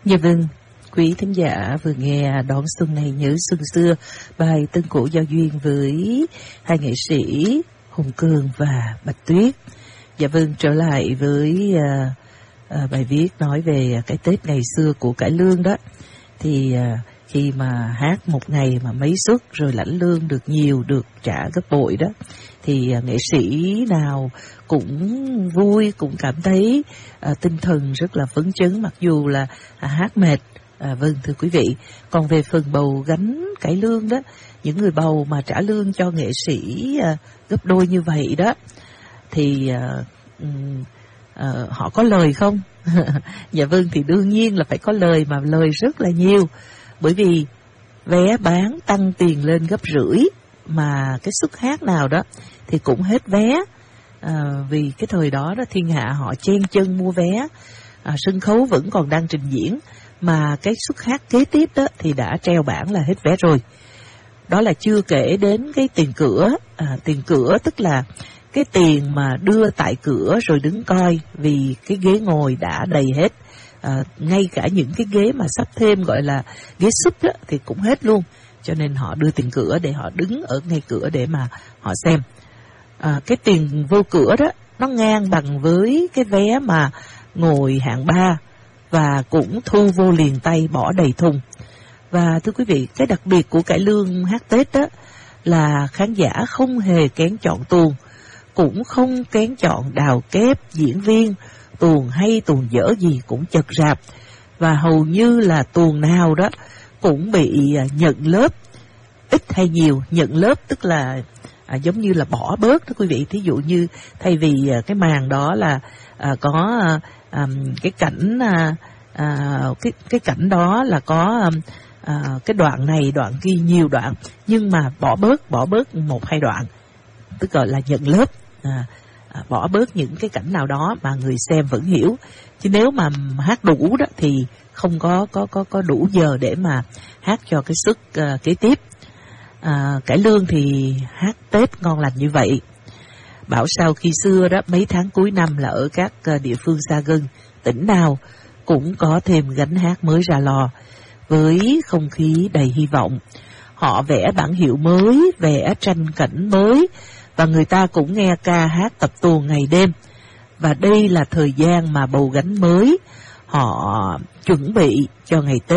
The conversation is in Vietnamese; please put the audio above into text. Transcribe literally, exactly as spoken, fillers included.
Dạ vâng, quý thính giả vừa nghe Đón Xuân Này Nhớ Xuân Xưa, bài tân cổ giao duyên với hai nghệ sĩ Hùng Cường và Bạch Tuyết. Dạ vâng, trở lại với uh, uh, bài viết nói về cái Tết ngày xưa của cải lương đó. Thì uh, khi mà hát một ngày mà mấy suất rồi lãnh lương được nhiều, được trả gấp bội đó, thì uh, nghệ sĩ nào cũng vui, cũng cảm thấy uh, tinh thần rất là phấn chấn mặc dù là uh, hát mệt. À, vâng thưa quý vị, còn về phần bầu gánh cải lương đó, những người bầu mà trả lương cho nghệ sĩ uh, gấp đôi như vậy đó, thì uh, um, uh, họ có lời không? Dạ vâng, thì đương nhiên là phải có lời, mà lời rất là nhiều, bởi vì vé bán tăng tiền lên gấp rưỡi, mà cái suất hát nào đó thì cũng hết vé. À, vì cái thời đó đó thiên hạ họ chen chân mua vé, à, sân khấu vẫn còn đang trình diễn, mà cái suất hát kế tiếp đó thì đã treo bảng là hết vé rồi. Đó là chưa kể đến cái tiền cửa. À, tiền cửa tức là cái tiền mà đưa tại cửa rồi đứng coi, vì cái ghế ngồi đã đầy hết. À, ngay cả những cái ghế mà sắp thêm gọi là ghế súp đó thì cũng hết luôn. Cho nên họ đưa tiền cửa để họ đứng ở ngay cửa để mà họ xem. À, cái tiền vô cửa đó nó ngang bằng với cái vé mà ngồi hạng ba, và cũng thu vô liền tay, bỏ đầy thùng. Và thưa quý vị, cái đặc biệt của cải lương hát Tết đó là khán giả không hề kén chọn tuồng, cũng không kén chọn đào kép, diễn viên, tuồng hay tuồng dở gì cũng chật rạp, và hầu như là tuồng nào đó cũng bị nhận lớp, ít hay nhiều. Nhận lớp tức là à, giống như là bỏ bớt đó quý vị. Thí dụ như thay vì à, cái màn đó là à, có à, à, cái cảnh à, à, cái cái cảnh đó là có à, cái đoạn này đoạn kia nhiều đoạn, nhưng mà bỏ bớt bỏ bớt một hai đoạn, tức gọi là nhận lớp. À, à, bỏ bớt những cái cảnh nào đó mà người xem vẫn hiểu, chứ nếu mà hát đủ đó thì không có có có có đủ giờ để mà hát cho cái suất à, kế tiếp. À, cải lương thì hát Tết ngon lành như vậy. Bảo sao khi xưa đó, mấy tháng cuối năm là ở các địa phương xa gần, tỉnh nào cũng có thêm gánh hát mới ra lò, với không khí đầy hy vọng. Họ vẽ bản hiệu mới, vẽ tranh cảnh mới, và người ta cũng nghe ca hát tập tuồng ngày đêm. Và đây là thời gian mà bầu gánh mới họ chuẩn bị cho ngày Tết.